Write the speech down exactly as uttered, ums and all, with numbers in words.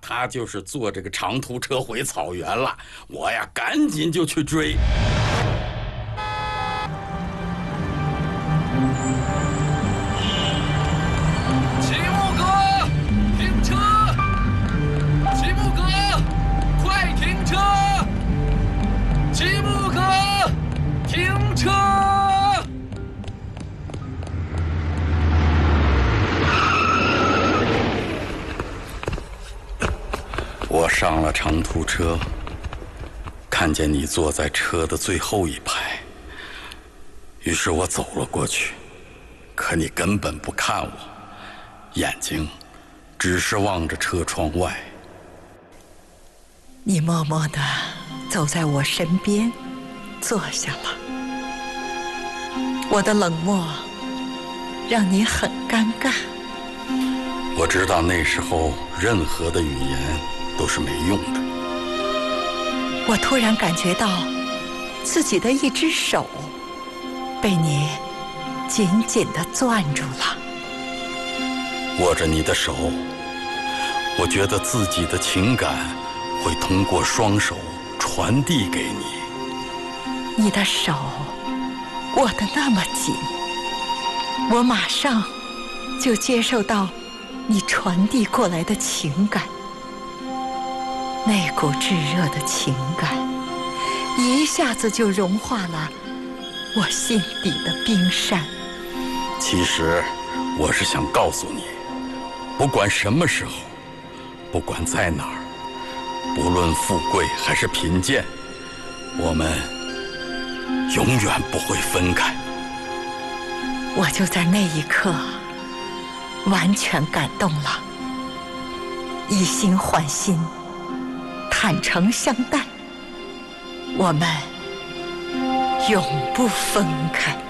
他就是坐这个长途车回草原了。我呀，赶紧就去追。 齐木哥，停车！齐木哥，快停车！齐木哥，停车！ 我上了长途车，看见你坐在车的最后一排，于是我走了过去，可你根本不看我，眼睛只是望着车窗外。 你默默地走在我身边，坐下了。我的冷漠让你很尴尬。 我知道那时候任何的语言都是没用的。 我突然感觉到自己的一只手被你紧紧地攥住了。 握着你的手，我觉得自己的情感会通过双手传递给你。 你的手握得那么紧，我马上就接受到你传递过来的情感。那股炙热的情感一下子就融化了我心底的冰山。 其实我是想告诉你，不管什么时候，不管在哪儿，不论富贵还是贫贱，我们永远不会分开。 我就在那一刻完全感动了，以心换心，坦诚相待，我们永不分开。